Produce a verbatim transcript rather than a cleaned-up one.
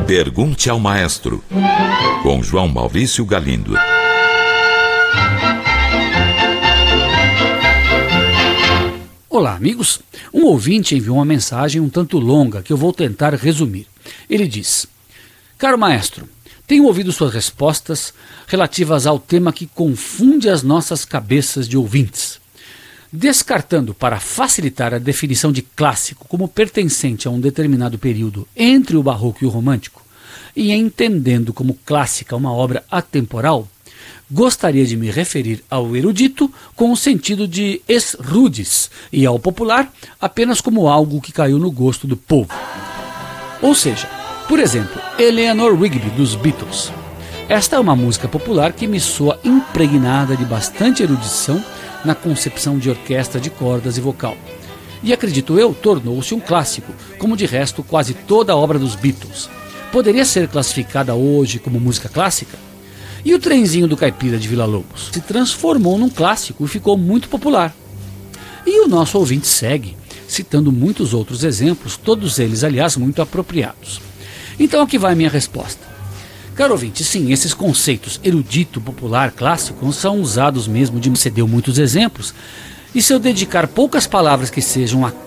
Pergunte ao Maestro, com João Maurício Galindo. Olá, amigos. Um ouvinte enviou uma mensagem um tanto longa que eu vou tentar resumir. Ele diz: Caro maestro, tenho ouvido suas respostas relativas ao tema que confunde as nossas cabeças de ouvintes. Descartando para facilitar a definição de clássico como pertencente a um determinado período entre o barroco e o romântico, e entendendo como clássica uma obra atemporal, gostaria de me referir ao erudito com o sentido de ex rudis e ao popular apenas como algo que caiu no gosto do povo. Ou seja, por exemplo, Eleanor Rigby dos Beatles. Esta é uma música popular que me soa impregnada de bastante erudição na concepção de orquestra de cordas e vocal. E acredito eu, tornou-se um clássico, como de resto quase toda a obra dos Beatles. Poderia ser classificada hoje como música clássica? E o Trenzinho do Caipira de Villa-Lobos se transformou num clássico e ficou muito popular. E o nosso ouvinte segue, citando muitos outros exemplos, todos eles, aliás, muito apropriados. Então aqui vai a minha resposta. Caro ouvinte, sim, esses conceitos erudito, popular, clássico são usados mesmo de... Você deu muitos exemplos, e se eu dedicar poucas palavras que sejam a